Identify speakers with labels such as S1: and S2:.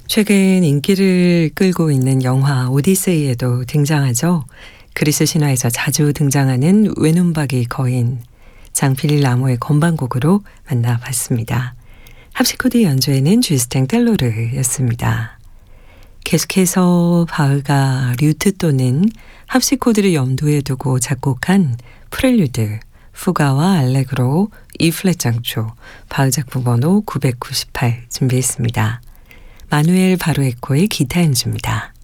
S1: 최근 인기를 끌고 있는 영화 오디세이에도 등장하죠. 그리스 신화에서 자주 등장하는 외눈박이 거인 장필 라모의 건반곡으로 만나봤습니다. 합시코드 연주에는 주스탱 텔로르였습니다. 계속해서 바흐가 류트 또는 합시코드를 염두에 두고 작곡한 프렐류드, 푸가와 알레그로 E플랫 장조, 바흐 작품 번호 998 준비했습니다. 마누엘 바로에코의 기타 연주입니다.